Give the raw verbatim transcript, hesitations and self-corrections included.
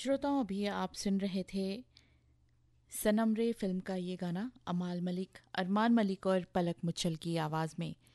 श्रोताओं, अभी आप सुन रहे थे सनम रे फिल्म का ये गाना अमाल मलिक, अरमान मलिक और पलक मुच्छल की आवाज़ में।